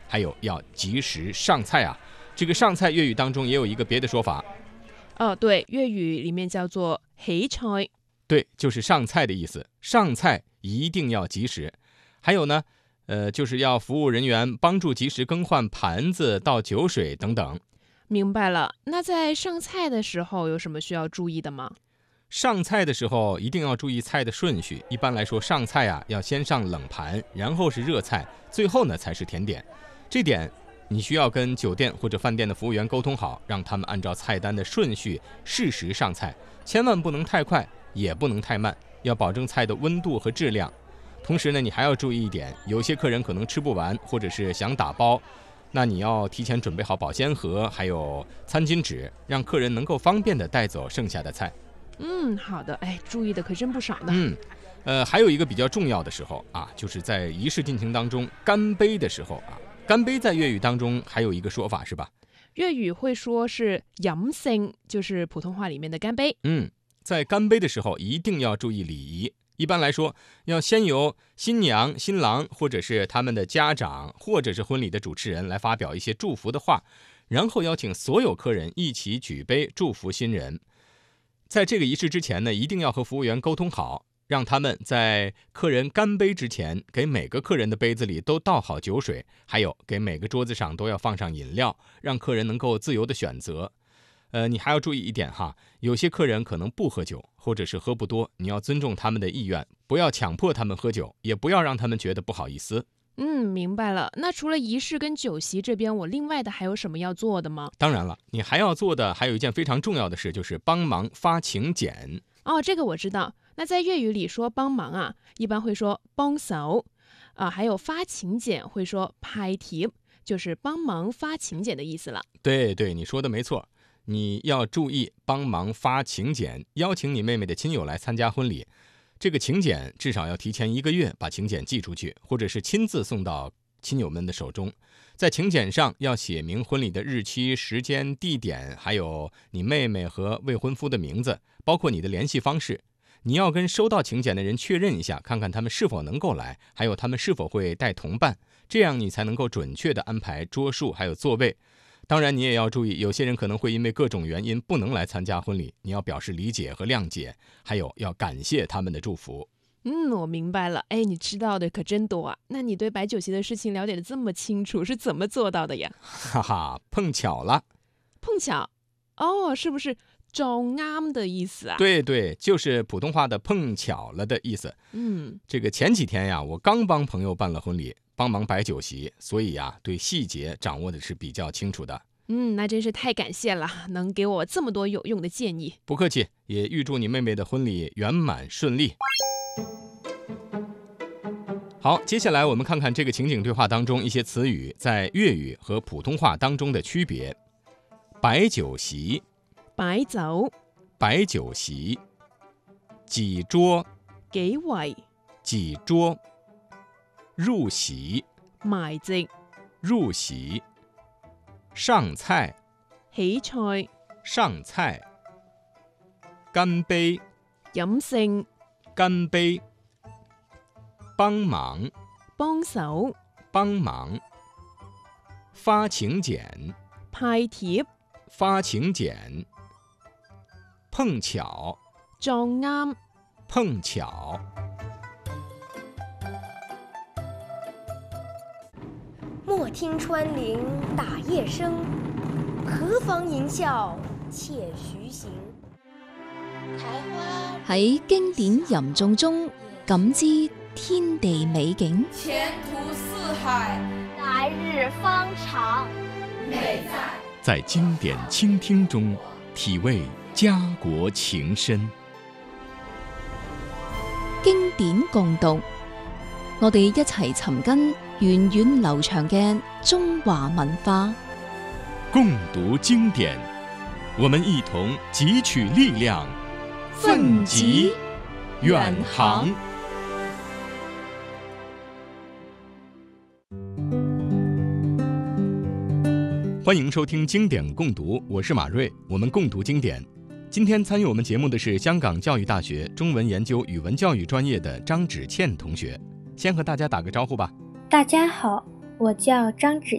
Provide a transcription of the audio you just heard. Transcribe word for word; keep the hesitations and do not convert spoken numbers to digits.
还有要及时上菜啊。这个上菜粤语当中也有一个别的说法。 哦，对，粤语里面叫做起菜。 对，就是上菜的意思。上菜一定要及时。还有呢，呃，就是要服务人员帮助及时更换盘子、倒酒水等等。 明白了。那在上菜的时候有什么需要注意的吗？ 上菜的时候一定要注意菜的顺序。一般来说，上菜啊要先上冷盘，然后是热菜，最后呢才是甜点。这点你需要跟酒店或者饭店的服务员沟通好，让他们按照菜单的顺序适时上菜，千万不能太快，也不能太慢，要保证菜的温度和质量。同时呢，你还要注意一点，有些客人可能吃不完，或者是想打包，那你要提前准备好保鲜盒，还有餐巾纸，让客人能够方便地带走剩下的菜。 嗯，好的，哎，注意的可真不少呢。 嗯，呃，还有一个比较重要的时候啊，就是在仪式进行当中，干杯的时候啊。干杯在粤语当中还有一个说法是吧？ 粤语会说是飲勝，就是普通话里面的干杯。 嗯，在干杯的时候一定要注意礼仪。一般来说，要先由新娘、新郎或者是他们的家长，或者是婚礼的主持人来发表一些祝福的话，然后邀请所有客人一起举杯祝福新人。在这个仪式之前呢，一定要和服务员沟通好，让他们在客人干杯之前，给每个客人的杯子里都倒好酒水，还有给每个桌子上都要放上饮料，让客人能够自由的选择。呃，你还要注意一点哈，有些客人可能不喝酒，或者是喝不多，你要尊重他们的意愿，不要强迫他们喝酒，也不要让他们觉得不好意思。 嗯，明白了。那除了仪式跟酒席这边，我另外的还有什么要做的吗？ 当然了，你还要做的还有一件非常重要的事，就是帮忙发请柬。 哦，这个我知道。那在粤语里说帮忙啊，一般会说帮手啊，还有发请柬会说派帖，就是帮忙发请柬的意思了。 对对，你说的没错。你要注意帮忙发请柬，邀请你妹妹的亲友来参加婚礼。这个请柬至少要提前一个月把请柬寄出去，或者是亲自送到亲友们的手中。在请柬上要写明婚礼的日期、时间、地点，还有你妹妹和未婚夫的名字，包括你的联系方式。你要跟收到请柬的人确认一下，看看他们是否能够来，还有他们是否会带同伴，这样你才能够准确地安排桌数还有座位。当然你也要注意，有些人可能会因为各种原因不能来参加婚礼，你要表示理解和谅解，还有要感谢他们的祝福。 嗯，我明白了。哎，你知道的可真多啊。那你对摆酒席的事情了解的这么清楚，是怎么做到的呀？ 哈哈，碰巧了。 碰巧？哦，是不是撞啱的意思啊？ 对对，就是普通话的碰巧了的意思。 嗯， 这个前几天呀，我刚帮朋友办了婚礼，帮忙摆酒席，所以呀，对细节掌握的是比较清楚的。 嗯，那真是太感谢了，能给我这么多有用的建议。 不客气，也预祝你妹妹的婚礼圆满顺利。好，接下来我们看看这个情景对话当中一些词语在粤语和普通话当中的区别。摆酒席， 擺酒， 摆酒席，幾桌， 幾圍， 幾桌，入席， 埋席， 入席，上菜， 起菜， 上菜，乾杯， 飲勝， 乾杯，幫忙， 幫手， 幫忙，發請柬， 派帖， 發請柬，碰巧， 撞啱， 碰巧。 莫听穿林打叶声，何妨吟啸且徐行。 喺經典吟誦中感知天地美景， 前途似海， 來日方長。 美在在經典傾聽中體味家國情深。 經典共讀，我哋一齊尋根源遠流長嘅中華文化。 共讀經典，我們一同汲取力量，奮楫遠航。歡迎收聽經典共讀，我是馬瑞，我們共讀經典。今天參與我們節目的是香港教育大學中文研究語文教育專業的張芷倩同學，先和大家打個招呼吧。 大家好，我叫張芷